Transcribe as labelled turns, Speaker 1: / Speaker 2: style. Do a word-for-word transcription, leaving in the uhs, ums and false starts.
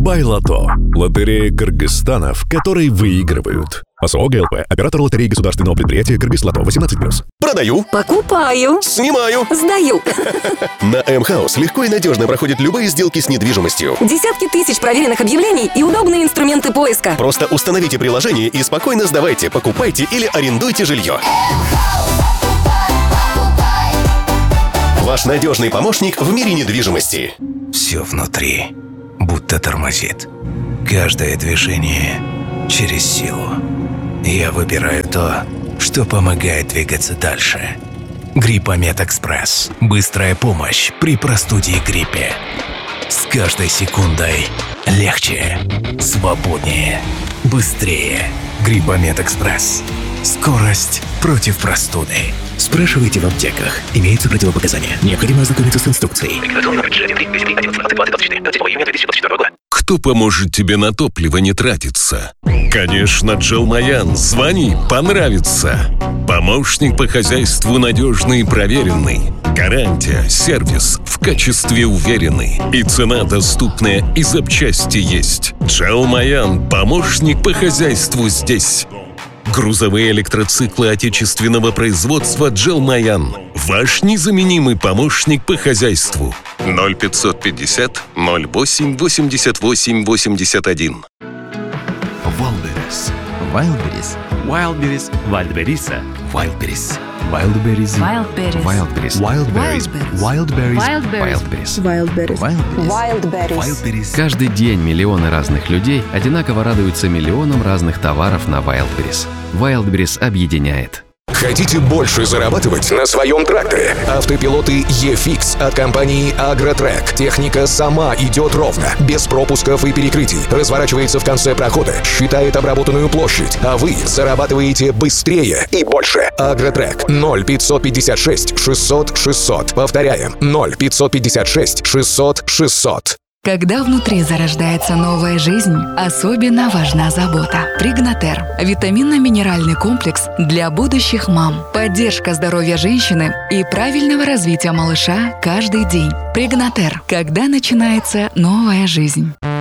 Speaker 1: Байлото. Лотерея Кыргызстана, в которой выигрывают. АСО ГЛП. Оператор лотереи государственного предприятия «Кыргызлото» восемнадцать плюс.
Speaker 2: Продаю.
Speaker 3: Покупаю.
Speaker 2: Снимаю.
Speaker 3: Сдаю.
Speaker 2: На М-Хаус легко и надежно проходят любые сделки с недвижимостью.
Speaker 3: Десятки тысяч проверенных объявлений и удобные инструменты поиска.
Speaker 2: Просто установите приложение и спокойно сдавайте, покупайте или арендуйте жилье. Ваш надежный помощник в мире недвижимости.
Speaker 4: Все внутри будто тормозит. Каждое движение через силу. Я выбираю то, что помогает двигаться дальше. Гриппомед Экспресс. Быстрая помощь при простуде и гриппе. С каждой секундой легче, свободнее, быстрее. Гриппомед Экспресс. Скорость против простуды. Спрашивайте в аптеках. Имеются противопоказания. Необходимо ознакомиться с инструкцией.
Speaker 5: Кто поможет тебе на топливо не тратиться? Конечно, Джелмаян. Звони, понравится. Помощник по хозяйству надежный и проверенный. Гарантия, сервис в качестве уверенный. И цена доступная, и запчасти есть. Джелмаян. Помощник по хозяйству здесь. Грузовые электроциклы отечественного производства Джелмаян. Ваш незаменимый помощник по хозяйству. ноль пятьсот пятьдесят ноль восемь восемьдесят восемь восемьдесят один.
Speaker 6: Wildberries. Wildberries. Wildberries.
Speaker 7: Вальдберриса.
Speaker 6: Wildberries. Wildberries.
Speaker 8: Wildberries.
Speaker 6: Wildberries. Wildberries. Wildberries.
Speaker 8: Wildberries.
Speaker 6: Wildberries.
Speaker 8: Wildberries.
Speaker 7: Каждый день миллионы разных людей одинаково радуются миллионам разных товаров на Wildberries. Wildberries объединяет.
Speaker 9: Хотите больше зарабатывать на своем тракторе? Автопилоты E-Fix от компании Агротрек. Техника сама идет ровно, без пропусков и перекрытий. Разворачивается в конце прохода, считает обработанную площадь, а вы зарабатываете быстрее и больше. Агротрек. ноль пятьсот пятьдесят шесть шестьсот шестьсот. Повторяем. ноль пятьсот пятьдесят шесть шестьсот шестьсот.
Speaker 10: Когда внутри зарождается новая жизнь, особенно важна забота. Пригнатер – витаминно-минеральный комплекс для будущих мам. Поддержка здоровья женщины и правильного развития малыша каждый день. Пригнатер – когда начинается новая жизнь.